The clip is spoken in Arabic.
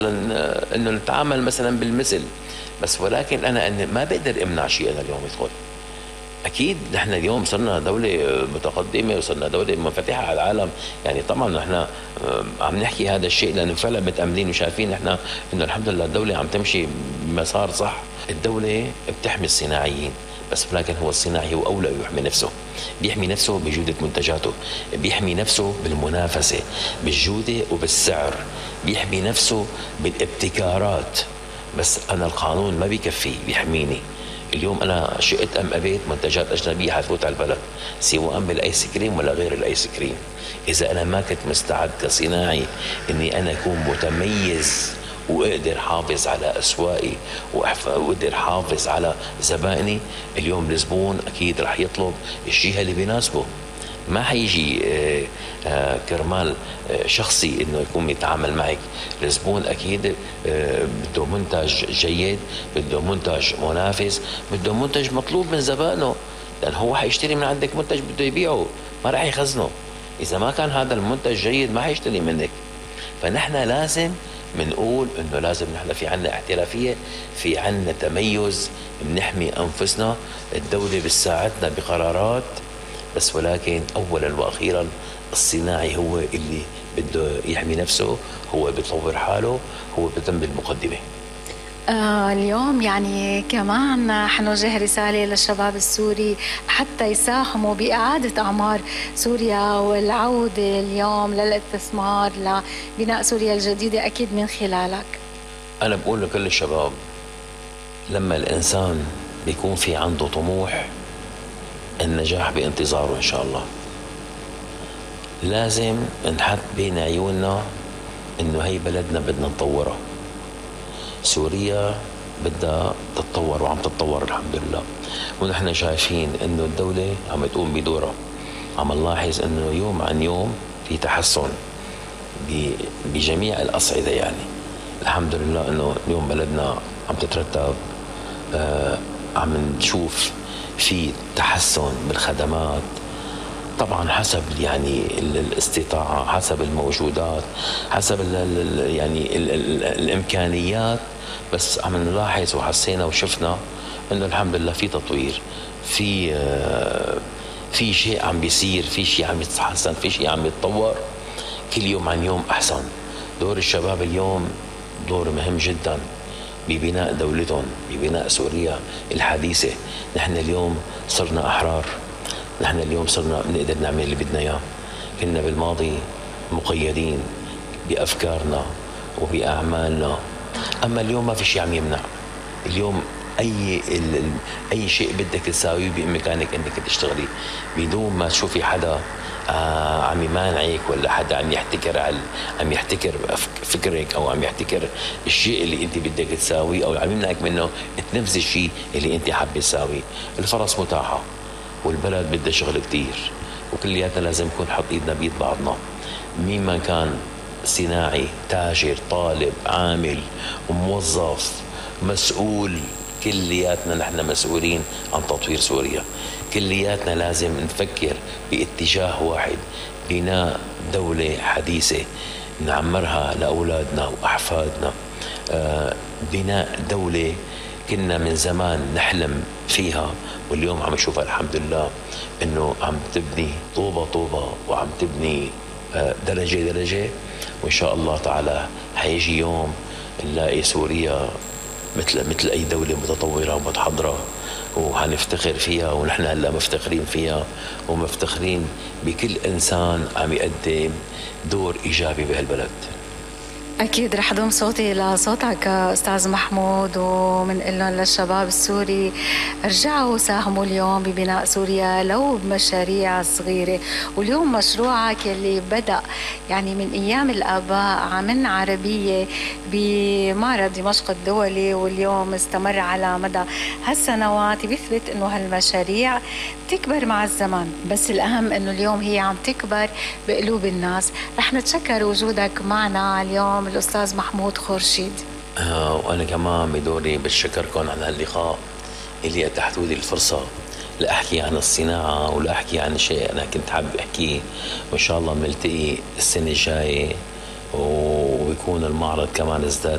انه نتعامل مثلا بالمثل. بس ولكن انا ما بقدر امنع شيء انا اليوم يدخل. اكيد نحن اليوم صرنا دوله متقدمه وصرنا دوله منفتحه على العالم. يعني طبعا نحن عم نحكي هذا الشيء لانه فعلا متاملين وشايفين نحن انه الحمد لله الدوله عم تمشي بمسار صح. الدوله بتحمي الصناعيين، بس ولكن هو الصناعي هو اولى يحمي نفسه. بيحمي نفسه بجوده منتجاته، بيحمي نفسه بالمنافسه بالجوده وبالسعر، بيحمي نفسه بالابتكارات. بس انا القانون ما بيكفي بيحميني. اليوم انا شئت ام ابيت منتجات اجنبيه حتفوت على البلد، سواء بالايس كريم ولا غير الايس كريم. اذا انا ما كنت مستعد كصناعي اني انا اكون متميز واقدر حافظ على اسواقي واقدر حافظ على زبائني، اليوم الزبون اكيد رح يطلب الشيء اللي بيناسبه. ما حيجي كرمال شخصي انه يكون يتعامل معك. الزبون اكيد بده منتج جيد، بده منتج منافس، بده منتج مطلوب من زبائنه، لان هو حيشتري من عندك منتج بده يبيعه، ما راح يخزنه. اذا ما كان هذا المنتج جيد ما حيشتري منك. فنحن لازم بنقول انه لازم نحن في عنا احترافيه، في عنا تميز، بنحمي انفسنا. الدوله بتساعدنا بقرارات، بس ولكن اولا واخيرا الصناعي هو اللي بده يحمي نفسه، هو بيطور حاله، هو بيتم بالمقدمه. اليوم يعني كمان حنوجه رسالة للشباب السوري حتى يساهموا بإعادة أعمار سوريا والعودة اليوم للاستثمار لبناء سوريا الجديدة، أكيد من خلالك. أنا بقول لكل الشباب، لما الإنسان بيكون في عنده طموح النجاح بانتظاره إن شاء الله. لازم نحط بين عيوننا إنه هي بلدنا بدنا نطورها. سوريا بدها تتطور وعم تتطور الحمد لله، ونحن شايفين انه الدولة عم تقوم بدورها. عم نلاحظ انه يوم عن يوم في تحسن بجميع الاصعدة. يعني الحمد لله انه اليوم بلدنا عم تترتب، عم نشوف في تحسن بالخدمات، طبعا حسب يعني الاستطاعة، حسب الموجودات، حسب يعني الإمكانيات. بس عم نلاحظ وحسينا وشفنا إنه الحمد لله في تطوير، في شيء عم بيصير، في شيء عم يتحسن، في شيء عم يتطور كل يوم عن يوم أحسن. دور الشباب اليوم دور مهم جدا ببناء دولتهم، ببناء سوريا الحديثة. نحن اليوم صرنا أحرار، نحن اليوم صرنا نقدر نعمل اللي بدنا اياه. كنا بالماضي مقيدين بافكارنا وباعمالنا، اما اليوم ما في شيء عم يمنع. اليوم اي شيء بدك تساويه بامكانك انك تشتغلي بدون ما تشوفي حدا عم يمانعك، ولا حدا عم يحتكر فكرك، او عم يحتكر الشيء اللي انت بدك تساويه، او عم يمنعك منه تنفذي الشيء اللي انت حابه تساويه. الفرص متاحه والبلد بدها شغل كتير، وكلياتنا لازم نكون نحط ايدنا بيد بعضنا. مين ما كان صناعي، تاجر، طالب، عامل، موظف، مسؤول، كلياتنا نحن مسؤولين عن تطوير سوريا. كلياتنا لازم نفكر باتجاه واحد، بناء دولة حديثة نعمرها لأولادنا وأحفادنا. بناء دولة كنا من زمان نحلم فيها، واليوم عم نشوفها الحمد لله انه عم تبني طوبة طوبة، وعم تبني درجة درجة. وان شاء الله تعالى حيجي يوم نلاقي سوريا مثل اي دولة متطورة ومتحضرة، وحنفتخر فيها. ونحن هلا مفتخرين فيها، ومفتخرين بكل انسان عم يقدم دور ايجابي بهالبلد. أكيد رح ضم صوتي لصوتك أستاذ محمود، ومنقول لهم للشباب السوري ارجعوا ساهموا اليوم ببناء سوريا لو بمشاريع صغيرة. واليوم مشروعك يلي بدأ يعني من أيام الآباء عملنا عربية بمعرض دمشق الدولي، واليوم استمر على مدى هالسنوات، بيثبت إنه هالمشاريع تكبر مع الزمن. بس الأهم إنه اليوم هي عم تكبر بقلوب الناس. رح نتشكر وجودك معنا اليوم الأستاذ محمود خورشيد. وأنا كمان بدوري بشكركم على هاللقاء اللي أتاحتوا لي الفرصة لأحكي عن الصناعة ولأحكي عن شيء أنا كنت حابب أحكيه. وإن شاء الله نلتقي السنة الجاية، ويكون المعرض كمان ازداد